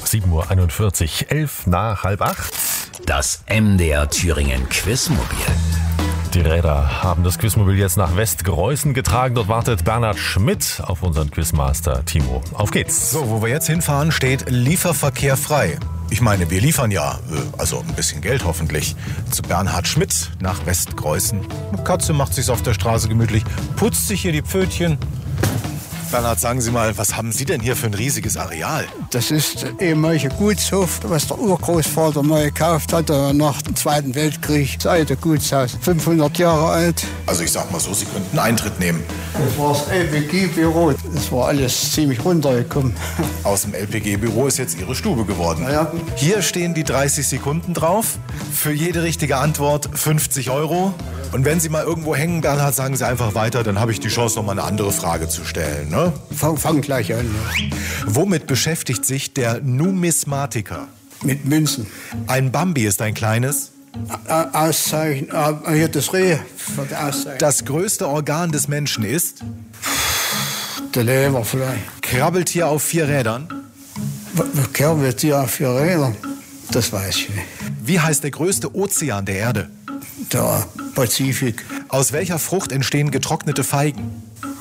7:41 Uhr, 7:11 Das MDR Thüringen Quizmobil. Die Räder haben das Quizmobil jetzt nach Westgreußen getragen. Dort wartet Bernhard Schmidt auf unseren Quizmaster Timo. Auf geht's. So, wo wir jetzt hinfahren, steht Lieferverkehr frei. Ich meine, wir liefern ja, also ein bisschen Geld hoffentlich, zu Bernhard Schmidt nach Westgreußen. Eine Katze macht sich's auf der Straße gemütlich, putzt sich hier die Pfötchen. Bernhard, sagen Sie mal, was haben Sie denn hier für ein riesiges Areal? Das ist ehemaliger Gutshof, was der Urgroßvater neu gekauft hat nach dem Zweiten Weltkrieg. Das alte Gutshaus, 500 Jahre alt. Also ich sag mal so, Sie könnten Eintritt nehmen. Das war das LPG-Büro. Das war alles ziemlich runtergekommen. Aus dem LPG-Büro ist jetzt Ihre Stube geworden. Ja. Hier stehen die 30 Sekunden drauf. Für jede richtige Antwort 50 €. Und wenn Sie mal irgendwo hängen, Bernhard, sagen Sie einfach weiter, dann habe ich die Chance, noch mal eine andere Frage zu stellen. Ne? Fang gleich an. Ja. Womit beschäftigt sich der Numismatiker? Mit Münzen. Ein Bambi ist ein kleines. Auszeichen. Hier das Reh für die Auszeichnung. Das größte Organ des Menschen ist. Der Leber vielleicht. Krabbelt hier auf 4 Rädern. Krabbelt hier auf 4 Rädern? Das weiß ich nicht. Wie heißt der größte Ozean der Erde? Der Pazifik. Aus welcher Frucht entstehen getrocknete Feigen?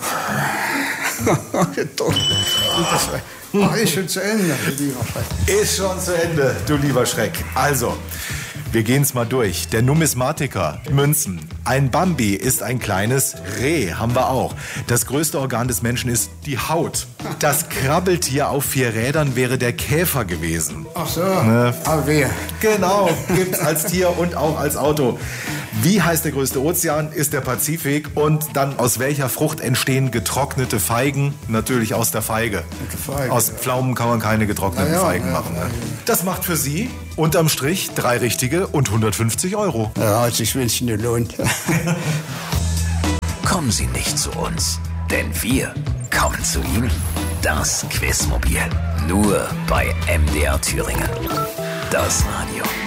Ist schon zu Ende, lieber Schreck. Ist schon zu Ende, du lieber Schreck. Also, wir gehen's mal durch. Der Numismatiker, Münzen. Ein Bambi ist ein kleines Reh, haben wir auch. Das größte Organ des Menschen ist die Haut. Das Krabbeltier auf 4 Rädern wäre der Käfer gewesen. Ach so, AW. Genau, gibt's als Tier und auch als Auto. Wie heißt der größte Ozean? Ist der Pazifik. Und dann aus welcher Frucht entstehen getrocknete Feigen? Natürlich aus der Feige. Aus Pflaumen kann man keine getrockneten Feigen machen. Ne? Das macht für Sie unterm Strich 3 richtige und 150 €. Ja, hat sich wenigstens gelohnt. Kommen Sie nicht zu uns, denn wir kommen zu Ihnen. Das Quizmobil. Nur bei MDR Thüringen. Das Radio.